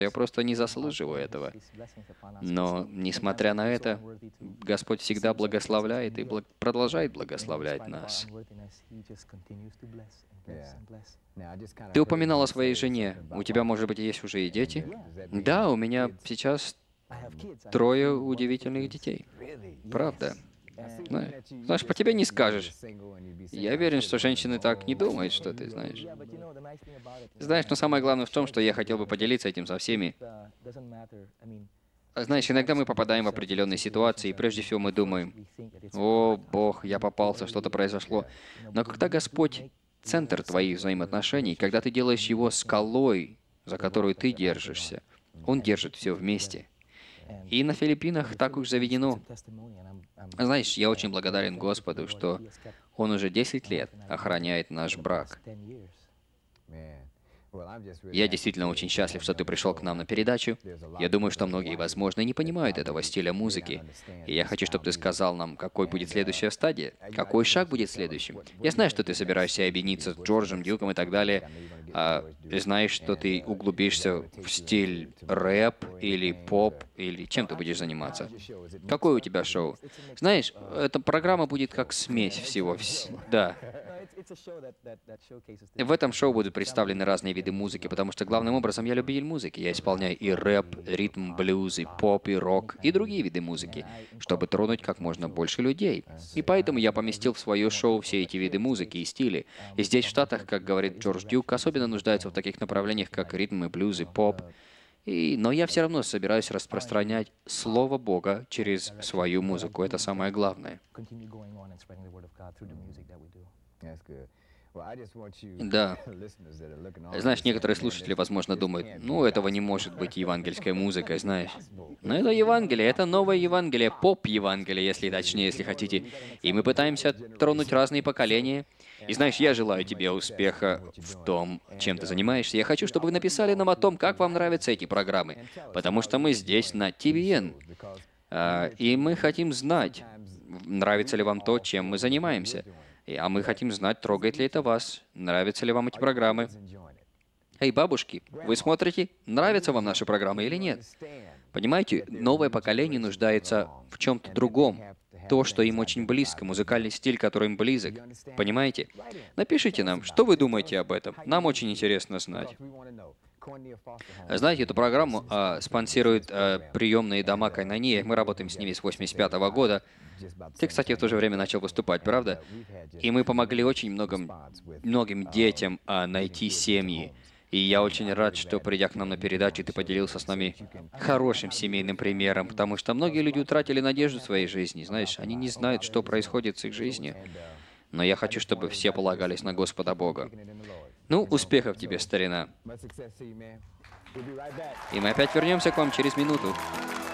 Я просто не заслуживаю этого. Но, несмотря на это, Господь всегда благословляет и продолжает благословлять нас. Ты упоминал о своей жене. У тебя, может быть, есть уже и дети? Да, у меня сейчас трое удивительных детей. Правда. Знаешь, по тебе не скажешь. Я уверен, что женщины так не думают, что ты знаешь. Знаешь, но самое главное в том, что я хотел бы поделиться этим со всеми. Знаешь, иногда мы попадаем в определенные ситуации, и прежде всего мы думаем: «О, Бог, я попался, что-то произошло». Но когда Господь — центр твоих взаимоотношений, когда ты делаешь Его скалой, за которую ты держишься, Он держит все вместе. И на Филиппинах так уж заведено. Знаешь, я очень благодарен Господу, что Он уже 10 лет охраняет наш брак. Я действительно очень счастлив, что ты пришел к нам на передачу. Я думаю, что многие, возможно, не понимают этого стиля музыки. И я хочу, чтобы ты сказал нам, какой будет следующая стадия, какой шаг будет следующим. Я знаю, что ты собираешься объединиться с Джорджем Дюком и так далее. Знаешь, что ты углубишься в стиль рэп или поп, или чем ты будешь заниматься. Какое у тебя шоу? Знаешь, эта программа будет как смесь всего. Да. В этом шоу будут представлены разные виды музыки, потому что главным образом я любитель музыки. Я исполняю и рэп, ритм, блюз, и поп, и рок, и другие виды музыки, чтобы тронуть как можно больше людей. И поэтому я поместил в свое шоу все эти виды музыки и стили. И здесь, в Штатах, как говорит Джордж Дюк, особенно нуждаются в таких направлениях, как ритм, и блюз, и поп. Но я все равно собираюсь распространять Слово Бога через свою музыку. Это самое главное. Да. Знаешь, некоторые слушатели, возможно, думают: ну, этого не может быть евангельской музыкой, знаешь. Но это Евангелие, это новое Евангелие, поп-Евангелие, если точнее, если хотите. И мы пытаемся тронуть разные поколения. И знаешь, я желаю тебе успеха в том, чем ты занимаешься. Я хочу, чтобы вы написали нам о том, как вам нравятся эти программы. Потому что мы здесь на TVN. И мы хотим знать, нравится ли вам то, чем мы занимаемся. А мы хотим знать, трогает ли это вас, нравятся ли вам эти программы. Эй, бабушки, вы смотрите, нравятся вам наши программы или нет? Понимаете, новое поколение нуждается в чем-то другом. То, что им очень близко, музыкальный стиль, который им близок. Понимаете? Напишите нам, что вы думаете об этом. Нам очень интересно знать. Знаете, эту программу спонсируют приемные дома Кайнания. Мы работаем с ними с 1985 года. Ты, кстати, в то же время начал выступать, правда? И мы помогли очень многим детям найти семьи. И я очень рад, что, придя к нам на передачу, ты поделился с нами хорошим семейным примером, потому что многие люди утратили надежду в своей жизни, знаешь, они не знают, что происходит с их жизнью. Но я хочу, чтобы все полагались на Господа Бога. Ну, успехов тебе, старина. И мы опять вернемся к вам через минуту.